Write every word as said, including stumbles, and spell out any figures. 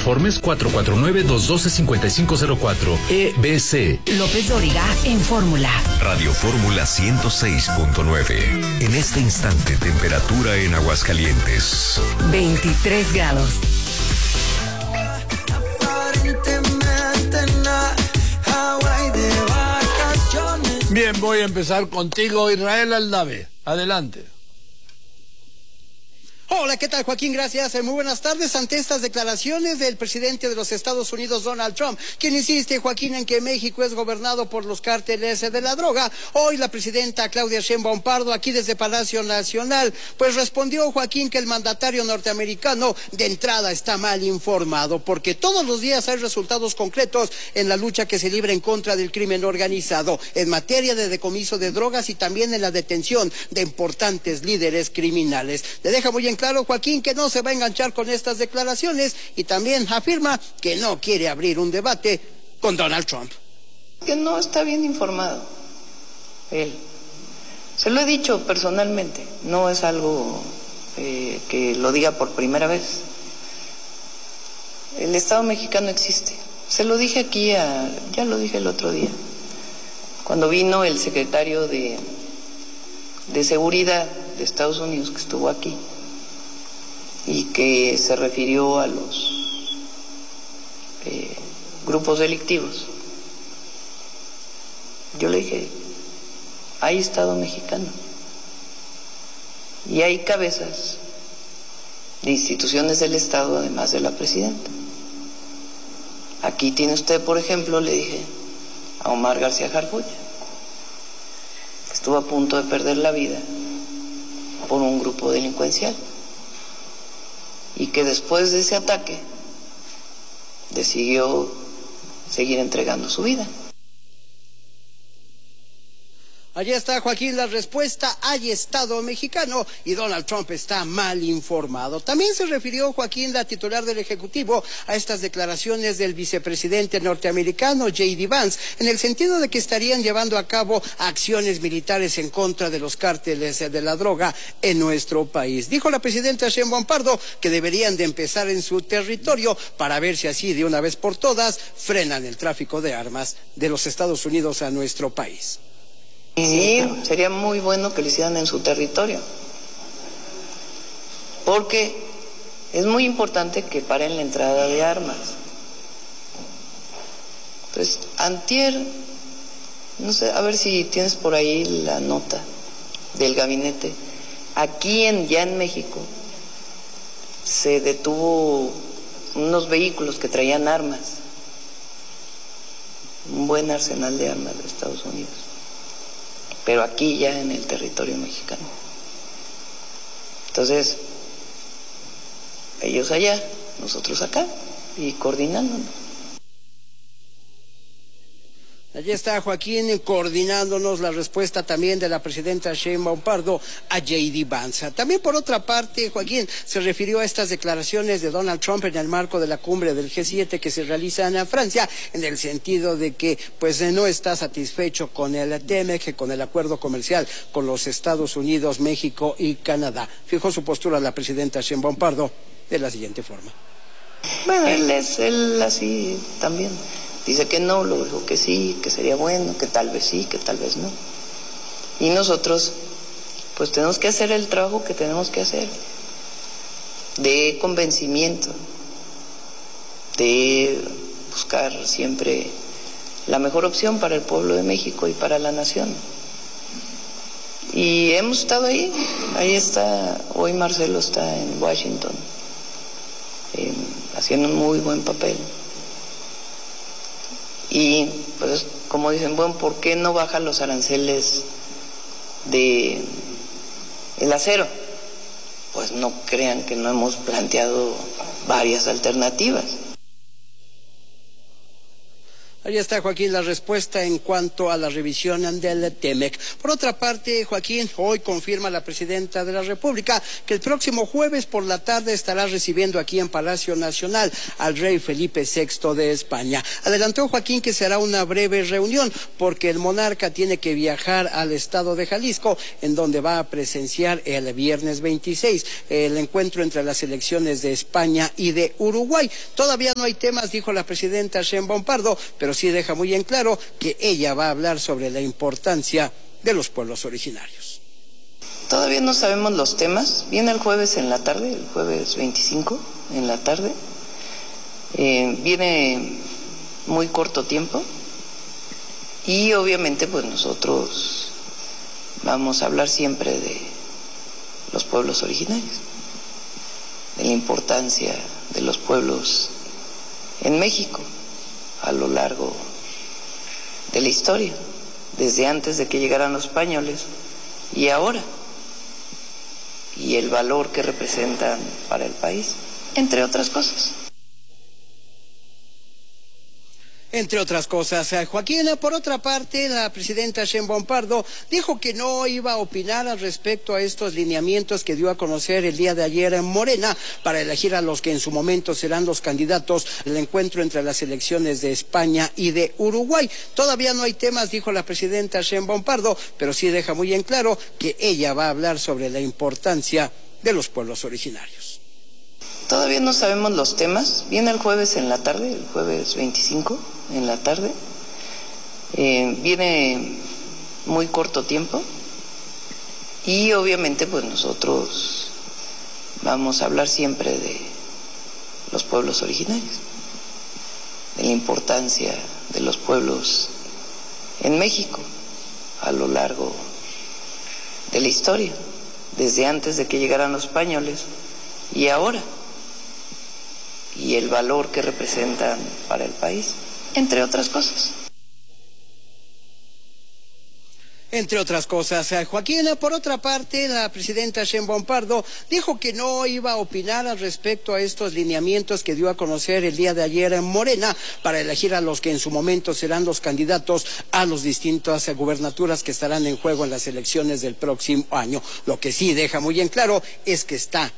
informes cuatro cuatro nueve, dos uno dos, cinco cinco cero cuatro. E B C. López Dóriga en Fórmula. Radio Fórmula ciento seis punto nueve. En este instante, temperatura en Aguascalientes. veintitrés grados. Bien, voy a empezar contigo, Israel Aldave. Adelante. Hola, ¿qué tal, Joaquín? Gracias. Muy buenas tardes. Ante estas declaraciones del presidente de los Estados Unidos, Donald Trump, quien insiste, Joaquín, en que México es gobernado por los cárteles de la droga, hoy la presidenta Claudia Sheinbaum Pardo, aquí desde Palacio Nacional, pues respondió, Joaquín, que el mandatario norteamericano de entrada está mal informado, porque todos los días hay resultados concretos en la lucha que se libra en contra del crimen organizado, en materia de decomiso de drogas y también en la detención de importantes líderes criminales. Le deja muy en claro, Joaquín, que no se va a enganchar con estas declaraciones y también afirma que no quiere abrir un debate con Donald Trump. Que no está bien informado él. Se lo he dicho personalmente, no es algo eh, que lo diga por primera vez. El Estado mexicano existe. Se lo dije aquí, a, ya lo dije el otro día, cuando vino el secretario de, de Seguridad de Estados Unidos, que estuvo aquí, y que se refirió a los eh, grupos delictivos. Yo le dije, hay Estado mexicano y hay cabezas de instituciones del Estado, además de la presidenta. Aquí tiene usted, por ejemplo, le dije a Omar García Harfuch, que estuvo a punto de perder la vida por un grupo delincuencial, y que después de ese ataque decidió seguir entregando su vida. Allí está, Joaquín, la respuesta. Hay Estado mexicano y Donald Trump está mal informado. También se refirió, Joaquín, la titular del Ejecutivo, a estas declaraciones del vicepresidente norteamericano, J D Vance, en el sentido de que estarían llevando a cabo acciones militares en contra de los cárteles de la droga en nuestro país. Dijo la presidenta Sheinbaum Pardo que deberían de empezar en su territorio para ver si así, de una vez por todas, frenan el tráfico de armas de los Estados Unidos a nuestro país. Sí, sería muy bueno que lo hicieran en su territorio, porque es muy importante que paren la entrada de armas. Pues antier, no sé, a ver si tienes por ahí la nota del gabinete. Aquí en, ya en México se detuvo unos vehículos que traían armas, un buen arsenal de armas de Estados Unidos, pero aquí ya en el territorio mexicano. Entonces, ellos allá, nosotros acá, y coordinándonos. Allí está, Joaquín, coordinándonos la respuesta también de la presidenta Sheinbaum Pardo a J D Vance. También, por otra parte, Joaquín se refirió a estas declaraciones de Donald Trump en el marco de la cumbre del G siete que se realiza en Francia, en el sentido de que pues no está satisfecho con el T M E C, con el acuerdo comercial con los Estados Unidos, México y Canadá. Fijó su postura la presidenta Sheinbaum Pardo de la siguiente forma. Bueno, él es él así también. Dice que no, luego dijo que sí, que sería bueno, que tal vez sí, que tal vez no. Y nosotros, pues tenemos que hacer el trabajo que tenemos que hacer, de convencimiento, de buscar siempre la mejor opción para el pueblo de México y para la nación. Y hemos estado ahí, ahí está, hoy Marcelo está en Washington, eh, haciendo un muy buen papel. Y pues como dicen, bueno, ¿por qué no bajan los aranceles de el acero? Pues no crean que no hemos planteado varias alternativas. Ahí está, Joaquín, la respuesta en cuanto a la revisión del Temec. Por otra parte, Joaquín, hoy confirma la presidenta de la República que el próximo jueves por la tarde estará recibiendo aquí en Palacio Nacional al rey Felipe sexto de España. Adelantó, Joaquín, que será una breve reunión porque el monarca tiene que viajar al estado de Jalisco, en donde va a presenciar el viernes veintiséis el encuentro entre las selecciones de España y de Uruguay. Todavía no hay temas, dijo la presidenta Sheinbaum Pardo, pero sí deja muy en claro que ella va a hablar sobre la importancia de los pueblos originarios. Todavía no sabemos los temas. Viene el jueves en la tarde, el jueves veinticinco en la tarde. Eh, viene muy corto tiempo y obviamente pues nosotros vamos a hablar siempre de los pueblos originarios, de la importancia de los pueblos en México a lo largo de la historia, desde antes de que llegaran los españoles y ahora, y el valor que representan para el país, entre otras cosas. Entre otras cosas, Joaquín, por otra parte, la presidenta Sheinbaum Pardo dijo que no iba a opinar al respecto a estos lineamientos que dio a conocer el día de ayer en Morena para elegir a los que en su momento serán los candidatos al encuentro entre las elecciones de España y de Uruguay. Todavía no hay temas, dijo la presidenta Sheinbaum Pardo, pero sí deja muy en claro que ella va a hablar sobre la importancia de los pueblos originarios. Todavía no sabemos los temas. Viene el jueves en la tarde, el jueves veinticinco en la tarde. Eh, viene muy corto tiempo y obviamente pues nosotros vamos a hablar siempre de los pueblos originarios, de la importancia de los pueblos en México a lo largo de la historia, desde antes de que llegaran los españoles y ahora, y el valor que representan para el país, entre otras cosas. Entre otras cosas, Joaquín, por otra parte, la presidenta Sheinbaum Pardo dijo que no iba a opinar al respecto a estos lineamientos que dio a conocer el día de ayer en Morena para elegir a los que en su momento serán los candidatos a las distintas gubernaturas que estarán en juego en las elecciones del próximo año. Lo que sí deja muy en claro es que está